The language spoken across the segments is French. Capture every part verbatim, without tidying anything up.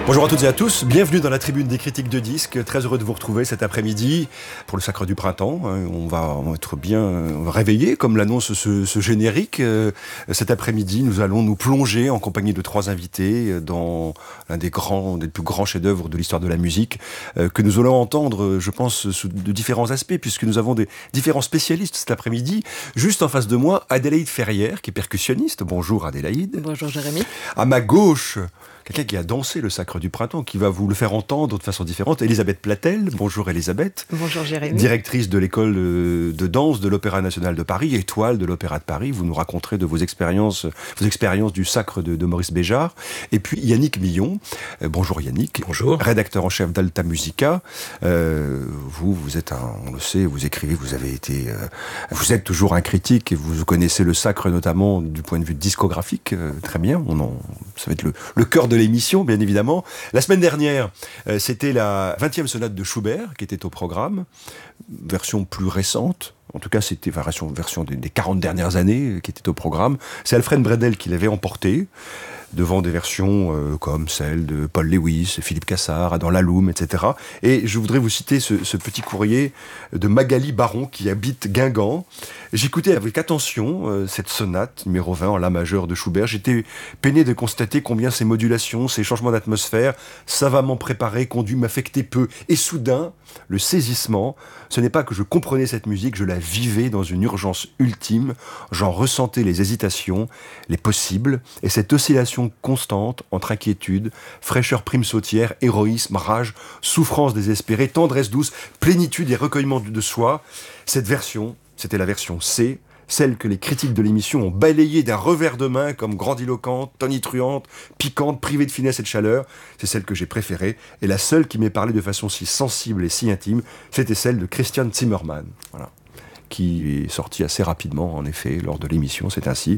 Bonjour à toutes et à tous, bienvenue dans la tribune des critiques de disques. Très heureux de vous retrouver cet après-midi pour le Sacre du Printemps. On va, on va être bien réveillés, comme l'annonce ce, ce générique. Cet après-midi, nous allons nous plonger en compagnie de trois invités dans l'un des grands, des plus grands chefs-d'œuvre de l'histoire de la musique, que nous allons entendre, je pense, sous de différents aspects, puisque nous avons des différents spécialistes cet après-midi. Juste en face de moi, Adélaïde Ferrière, qui est percussionniste. Bonjour Adélaïde. Bonjour Jérémy. À ma gauche, quelqu'un qui a dansé le Sacre du Printemps, qui va vous le faire entendre de façon différente. Elisabeth Platel. Bonjour Elisabeth. Bonjour Jérémy. Directrice de l'école de danse de l'Opéra National de Paris, étoile de l'Opéra de Paris. Vous nous raconterez de vos expériences, vos expériences du Sacre de, de Maurice Béjart. Et puis Yannick Millon. Euh, bonjour Yannick. Bonjour. Rédacteur en chef d'Alta Musica. Euh, vous, vous êtes un, on le sait, vous écrivez, vous avez été, euh, vous êtes toujours un critique et vous connaissez le Sacre notamment du point de vue discographique. Euh, très bien. On en, ça va être le, le cœur de l'émission, bien évidemment. La semaine dernière, euh, c'était la vingtième sonate de Schubert qui était au programme, version plus récente. En tout cas, c'était la version, version des, des quarante dernières années qui était au programme. C'est Alfred Brendel qui l'avait emporté devant des versions euh, comme celle de Paul Lewis, Philippe Cassard, Adam Laloum, et cetera. Et je voudrais vous citer ce, ce petit courrier de Magali Baron qui habite Guingamp. J'écoutais avec attention euh, cette sonate numéro vingt en la majeure de Schubert. J'étais peiné de constater combien ces modulations, ces changements d'atmosphère, savamment préparés, conduits m'affectaient peu. Et soudain, le saisissement, ce n'est pas que je comprenais cette musique, je la vivais dans une urgence ultime. J'en ressentais les hésitations, les possibles, et cette oscillation constante entre inquiétude, fraîcheur prime sautière, héroïsme, rage, souffrance désespérée, tendresse douce, plénitude et recueillement de soi. Cette version, c'était la version C, celle que les critiques de l'émission ont balayée d'un revers de main comme grandiloquente, tonitruante, piquante, privée de finesse et de chaleur. C'est celle que j'ai préférée, et la seule qui m'ait parlé de façon si sensible et si intime, c'était celle de Christian Zimmermann. Voilà. Qui est sorti assez rapidement, en effet, lors de l'émission, c'est ainsi.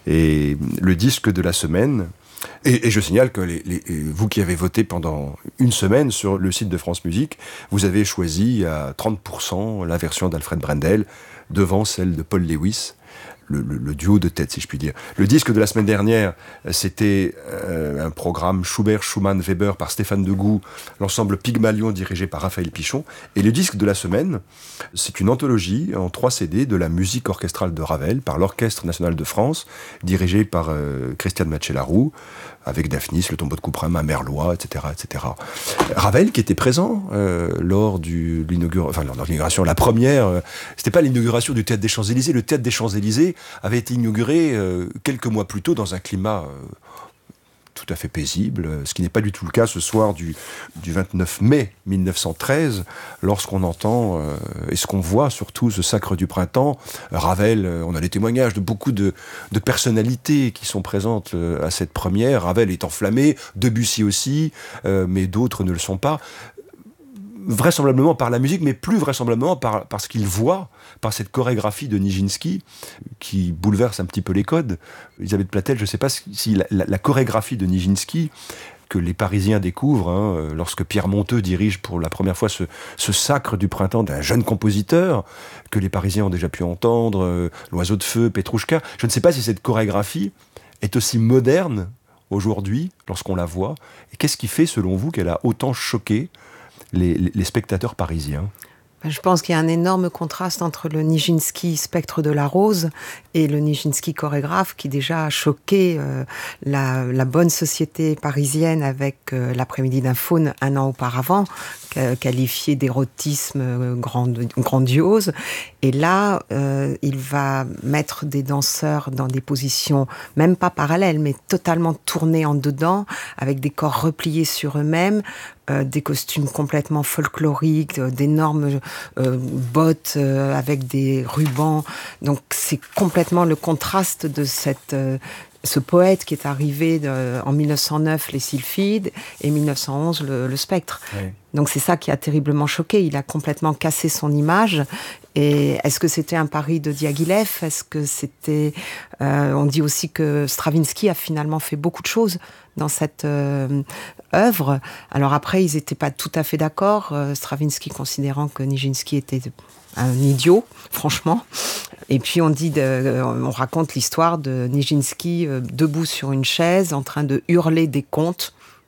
Et le disque de la semaine, et, et je signale que les, les, vous qui avez voté pendant une semaine sur le site de France Musique, vous avez choisi à trente pour cent la version d'Alfred Brendel, devant celle de Paul Lewis, le, le, le duo de tête, si je puis dire. Le disque de la semaine dernière, c'était euh, un programme Schubert, Schumann, Weber par Stéphane Degout, l'ensemble Pygmalion dirigé par Raphaël Pichon. Et le disque de la semaine, c'est une anthologie en trois C D de la musique orchestrale de Ravel par l'Orchestre National de France, dirigé par euh, Christiane Mathieu-Laroux, avec Daphnis, le tombeau de Couperin, un Merlois, et cetera, et cetera. Ravel qui était présent euh, lors du l'inauguration, enfin lors de l'inauguration, la première, euh, c'était pas l'inauguration du Théâtre des Champs-Élysées. Le Théâtre des Champs-Élysées avait été inauguré euh, quelques mois plus tôt dans un climat euh, tout à fait paisible, ce qui n'est pas du tout le cas ce soir du, du vingt-neuf mai mille neuf cent treize, lorsqu'on entend, euh, et ce qu'on voit surtout, ce Sacre du Printemps. Ravel, euh, on a les témoignages de beaucoup de, de personnalités qui sont présentes euh, à cette première. Ravel est enflammé, Debussy aussi, euh, mais d'autres ne le sont pas. Vraisemblablement par la musique, mais plus vraisemblablement par, par ce qu'il voit, par cette chorégraphie de Nijinsky, qui bouleverse un petit peu les codes. Elisabeth Platel, je ne sais pas si la, la, la chorégraphie de Nijinsky, que les Parisiens découvrent, hein, lorsque Pierre Monteux dirige pour la première fois ce, ce Sacre du Printemps d'un jeune compositeur, que les Parisiens ont déjà pu entendre, euh, L'Oiseau de Feu, Petrouchka. Je ne sais pas si cette chorégraphie est aussi moderne aujourd'hui, lorsqu'on la voit. Et qu'est-ce qui fait, selon vous, qu'elle a autant choqué Les, les spectateurs parisiens? Je pense qu'il y a un énorme contraste entre le Nijinsky Spectre de la Rose et le Nijinsky chorégraphe qui déjà a choqué euh, la, la bonne société parisienne avec euh, l'après-midi d'un faune un an auparavant, qualifié d'érotisme grand, grandiose. Et là, euh, il va mettre des danseurs dans des positions même pas parallèles, mais totalement tournées en dedans, avec des corps repliés sur eux-mêmes, euh, des costumes complètement folkloriques, euh, d'énormes euh, bottes euh, avec des rubans. Donc c'est complètement le contraste de cette... Euh, ce poète qui est arrivé de, en mille neuf cent neuf, les Sylphides, et mille neuf cent onze, le, le Spectre. Oui. Donc c'est ça qui a terriblement choqué. Il a complètement cassé son image. Et est-ce que c'était un pari de Diaghilev ? Est-ce que c'était... Euh, on dit aussi que Stravinsky a finalement fait beaucoup de choses dans cette euh, œuvre. Alors après, ils n'étaient pas tout à fait d'accord. Euh, Stravinsky considérant que Nijinsky était un idiot, franchement. Et puis on dit, de, on raconte l'histoire de Nijinsky euh, debout sur une chaise, en train de hurler des contes.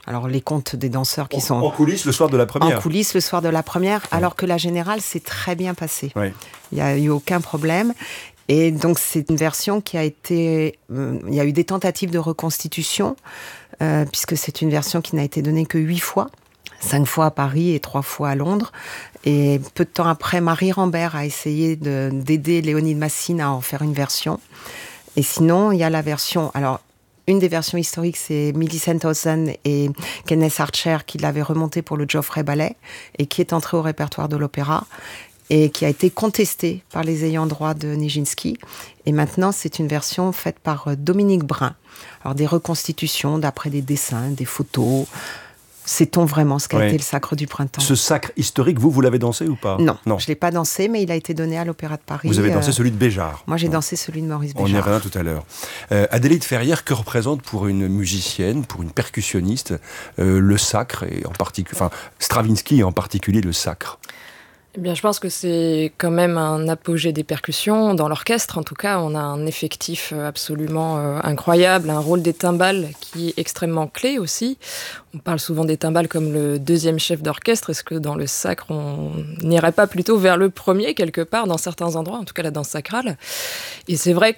Alors les contes des danseurs qui en, sont... En coulisses le soir de la première. En coulisses le soir de la première, ouais. Alors que la générale s'est très bien passée. Ouais. Il n'y a eu aucun problème. Et donc c'est une version qui a été... Euh, il y a eu des tentatives de reconstitution, euh, puisque c'est une version qui n'a été donnée que huit fois. Cinq fois à Paris et trois fois à Londres. Et peu de temps après, Marie Rambert a essayé de, d'aider Léonide Massine à en faire une version. Et sinon, il y a la version... Alors, une des versions historiques, c'est Millicent Hawson et Kenneth Archer qui l'avaient remontée pour le Joffrey Ballet et qui est entrée au répertoire de l'opéra et qui a été contestée par les ayants droit de Nijinsky. Et maintenant, c'est une version faite par Dominique Brun. Alors, des reconstitutions d'après des dessins, des photos... Sait-on vraiment ce qu'a ouais. été le Sacre du Printemps? Ce sacre historique, vous, vous l'avez dansé ou pas? Non, non. Je ne l'ai pas dansé, mais il a été donné à l'Opéra de Paris. Vous avez dansé euh... celui de Béjart? Moi, j'ai non. dansé celui de Maurice Béjart. On y reviendra tout à l'heure. Euh, Adélaïde Ferrière, que représente pour une musicienne, pour une percussionniste, euh, le sacre, et en particulier, enfin, Stravinsky et en particulier le sacre? Eh bien, je pense que c'est quand même un apogée des percussions. Dans l'orchestre, en tout cas, on a un effectif absolument euh, incroyable, un rôle des timbales qui est extrêmement clé aussi. On parle souvent des timbales comme le deuxième chef d'orchestre. Est-ce que dans le sacre, on n'irait pas plutôt vers le premier, quelque part, dans certains endroits, en tout cas la danse sacrale? Et c'est vrai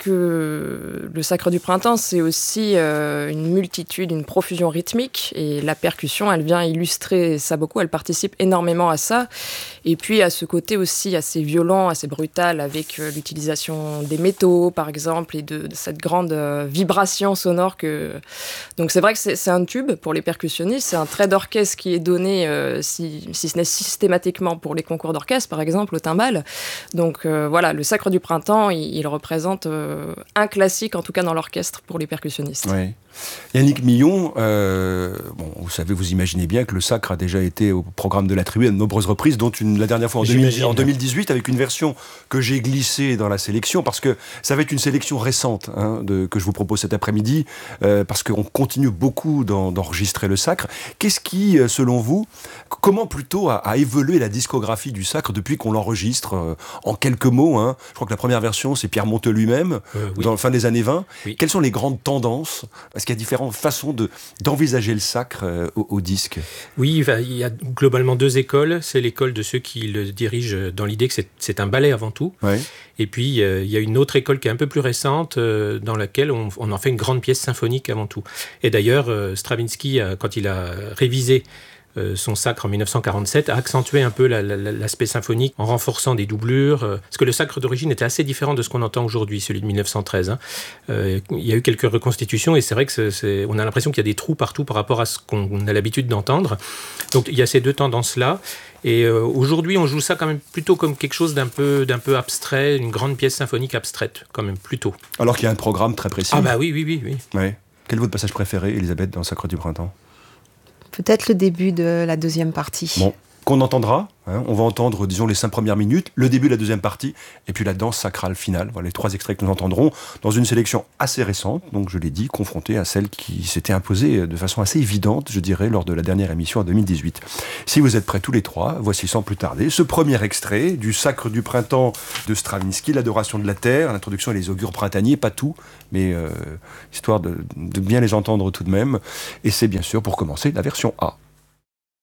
que le Sacre du Printemps, c'est aussi euh, une multitude, une profusion rythmique. Et la percussion, elle vient illustrer ça beaucoup, elle participe énormément à ça. Et puis, à ce côté aussi assez violent, assez brutal, avec euh, l'utilisation des métaux, par exemple, et de, de cette grande euh, vibration sonore que... Donc c'est vrai que c'est, c'est un tube pour les percussionnistes, c'est un trait d'orchestre qui est donné, euh, si, si ce n'est systématiquement pour les concours d'orchestre, par exemple, au timbal. Donc euh, voilà, le Sacre du Printemps, il, il représente euh, un classique, en tout cas dans l'orchestre, pour les percussionnistes. Oui. Yannick Millon, euh, bon, vous savez, vous imaginez bien que le sacre a déjà été au programme de la Tribu à de nombreuses reprises, dont une, la dernière fois en, deux mille, en deux mille dix-huit, avec une version que j'ai glissée dans la sélection, parce que ça va être une sélection récente hein, de, que je vous propose cet après-midi, euh, parce qu'on continue beaucoup d'en, d'enregistrer le sacre. Qu'est-ce qui, selon vous, comment plutôt a, a évolué la discographie du sacre depuis qu'on l'enregistre euh, en quelques mots hein. Je crois que la première version, c'est Pierre Monteux lui-même, euh, oui. dans la fin des années vingt. Oui. Quelles sont les grandes tendances ? Parce qu'il y a différentes façons de, d'envisager le sacre euh, au, au disque. Oui, il y a globalement deux écoles. C'est l'école de ceux qui le dirigent dans l'idée que c'est, c'est un ballet avant tout. Ouais. Et puis, euh, il y a une autre école qui est un peu plus récente, euh, dans laquelle on, on en fait une grande pièce symphonique avant tout. Et d'ailleurs, euh, Stravinsky, euh, quand il a révisé Euh, son sacre en dix-neuf cent quarante-sept, a accentué un peu la, la, l'aspect symphonique en renforçant des doublures, euh, parce que le sacre d'origine était assez différent de ce qu'on entend aujourd'hui, celui de dix-neuf cent treize. Hein. Euh, il y a eu quelques reconstitutions et c'est vrai que c'est, c'est, on a l'impression qu'il y a des trous partout par rapport à ce qu'on a l'habitude d'entendre. Donc il y a ces deux tendances-là. Et euh, aujourd'hui, on joue ça quand même plutôt comme quelque chose d'un peu, d'un peu abstrait, une grande pièce symphonique abstraite, quand même, plutôt. Alors qu'il y a un programme très précis. Ah bah oui, oui, oui. oui. Ouais. Quel est votre passage préféré, Elisabeth, dans le Sacre du Printemps ? Peut-être le début de la deuxième partie. Bon, qu'on entendra. Hein, on va entendre, disons, les cinq premières minutes, le début de la deuxième partie, et puis la danse sacrale finale. Voilà les trois extraits que nous entendrons dans une sélection assez récente, donc je l'ai dit, confrontée à celle qui s'était imposée de façon assez évidente, je dirais, lors de la dernière émission en deux mille dix-huit. Si vous êtes prêts tous les trois, voici sans plus tarder ce premier extrait du Sacre du Printemps de Stravinsky, l'adoration de la terre, l'introduction et les augures printaniers, pas tout, mais euh, histoire de, de bien les entendre tout de même. Et c'est bien sûr, pour commencer, la version A.